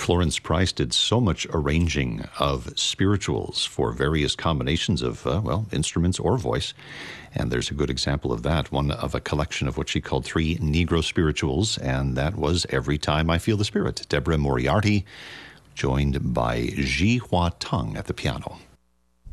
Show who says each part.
Speaker 1: Florence Price did so much arranging of spirituals for various combinations of, instruments or voice. And there's a good example of that, one of a collection of what she called 3 Negro spirituals, and that was Every Time I Feel the Spirit. Deborah Moriarty, joined by Ji Hua Tung at the piano.